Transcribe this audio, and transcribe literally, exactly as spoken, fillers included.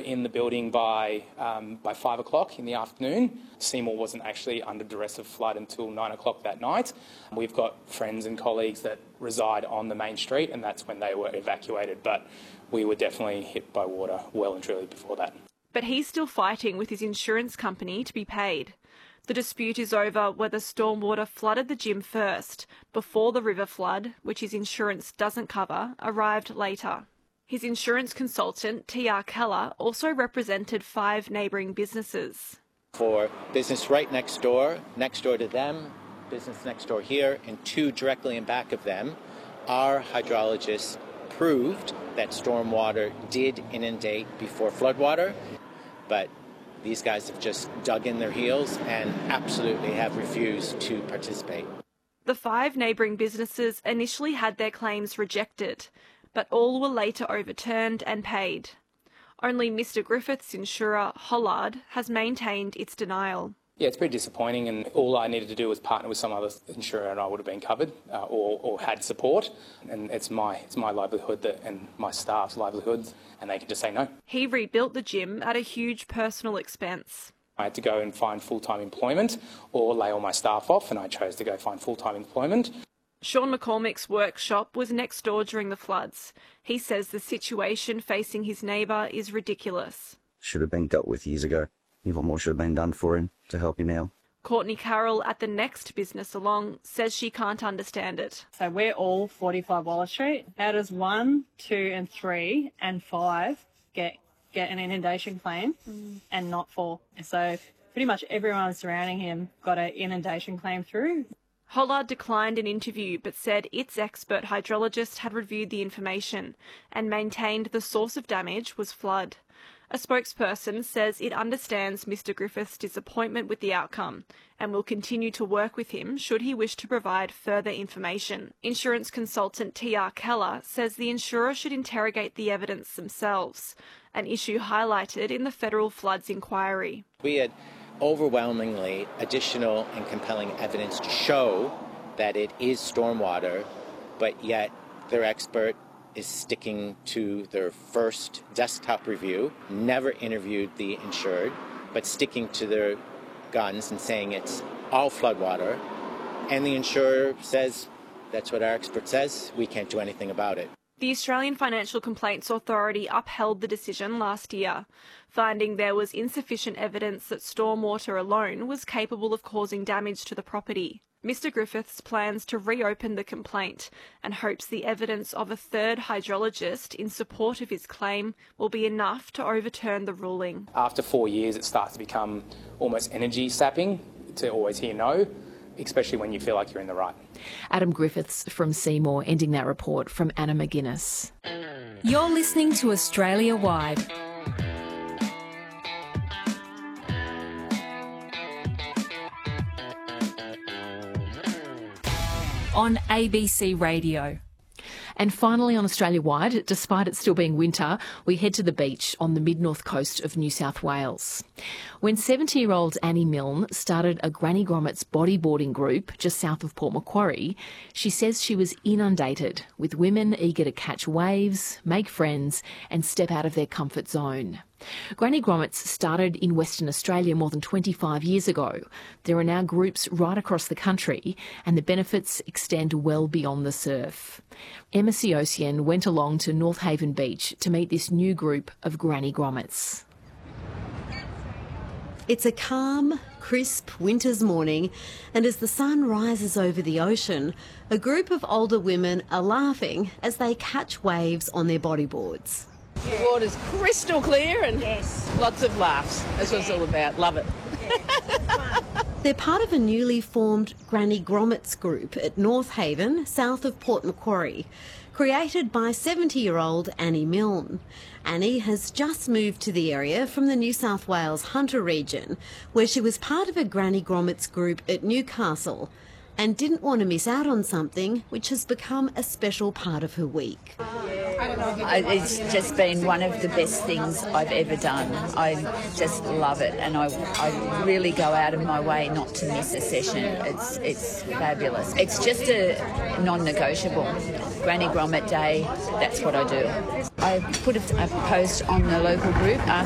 in the building by um, by five o'clock in the afternoon. Seymour wasn't actually under duress of flood until nine o'clock that night. We've got friends and colleagues that reside on the main street, and that's when they were evacuated. But we were definitely hit by water well and truly before that. But he's still fighting with his insurance company to be paid. The dispute is over whether stormwater flooded the gym first, before the river flood, which his insurance doesn't cover, arrived later. His insurance consultant, T R Keller, also represented five neighbouring businesses. For business right next door, next door to them, business next door here, and two directly in back of them, our hydrologists proved that stormwater did inundate before floodwater, but these guys have just dug in their heels and absolutely have refused to participate. The five neighbouring businesses initially had their claims rejected, but all were later overturned and paid. Only Mr Griffith's insurer, Hollard, has maintained its denial. Yeah, it's pretty disappointing, and all I needed to do was partner with some other insurer and I would have been covered uh, or, or had support. And it's my it's my livelihood that, and my staff's livelihoods, and they can just say no. He rebuilt the gym at a huge personal expense. I had to go and find full-time employment or lay all my staff off, and I chose to go find full-time employment. Sean McCormick's workshop was next door during the floods. He says the situation facing his neighbour is ridiculous. Should have been dealt with years ago. Even more should have been done for him to help him out. Courtney Carroll at the next business along says she can't understand it. So we're all forty-five Wallace Street. How does one, two and three and five get get an inundation claim mm. and not four? So pretty much everyone surrounding him got an inundation claim through. Hollard declined an interview but said its expert hydrologist had reviewed the information and maintained the source of damage was flood. A spokesperson says it understands Mr Griffith's disappointment with the outcome and will continue to work with him should he wish to provide further information. Insurance consultant T R Keller says the insurer should interrogate the evidence themselves, an issue highlighted in the federal floods inquiry. We had overwhelmingly additional and compelling evidence to show that it is stormwater, but yet their expert is sticking to their first desktop review, never interviewed the insured, but sticking to their guns and saying it's all floodwater. And the insurer says, that's what our expert says, we can't do anything about it. The Australian Financial Complaints Authority upheld the decision last year, finding there was insufficient evidence that stormwater alone was capable of causing damage to the property. Mr Griffiths plans to reopen the complaint and hopes the evidence of a third hydrologist in support of his claim will be enough to overturn the ruling. After four years, it starts to become almost energy sapping to always hear no, especially when you feel like you're in the right. Adam Griffiths from Seymour, ending that report from Anna McGuinness. You're listening to Australia Wide. On A B C Radio. And finally on Australia-wide, despite it still being winter, we head to the beach on the mid-north coast of New South Wales. When seventy-year-old Annie Milne started a Granny Grommets bodyboarding group just south of Port Macquarie, she says she was inundated with women eager to catch waves, make friends and step out of their comfort zone. Granny Grommets started in Western Australia more than twenty-five years ago. There are now groups right across the country and the benefits extend well beyond the surf. Emma Siosian went along to North Haven Beach to meet this new group of Granny Grommets. It's a calm, crisp winter's morning, and as the sun rises over the ocean, a group of older women are laughing as they catch waves on their bodyboards. The water's crystal clear and yes. Lots of laughs. That's what it's all about. Love it. Yeah, they're part of a newly formed Granny Grommets group at North Haven, south of Port Macquarie, created by seventy-year-old Annie Milne. Annie has just moved to the area from the New South Wales Hunter region, where she was part of a Granny Grommets group at Newcastle, and didn't want to miss out on something which has become a special part of her week. It's just been one of the best things I've ever done. I just love it, and I, I really go out of my way not to miss a session. It's it's fabulous. It's just a non-negotiable. Granny Grommet Day, that's what I do. I put a, a post on the local group, uh,